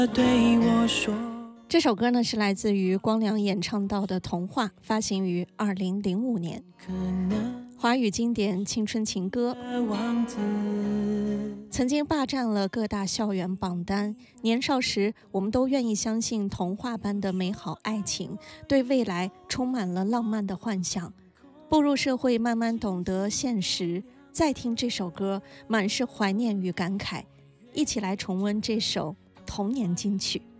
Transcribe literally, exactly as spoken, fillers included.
对我说。 这首歌呢是来自于光良演唱到的《童话》，发行于二零零五年，华语经典青春情歌，曾经霸占了各大校园榜单。年少时，我们都愿意相信童话般的美好爱情，对未来充满了浪漫的幻想。步入社会，慢慢懂得现实，再听这首歌，满是怀念与感慨。一起来重温这首童年金曲。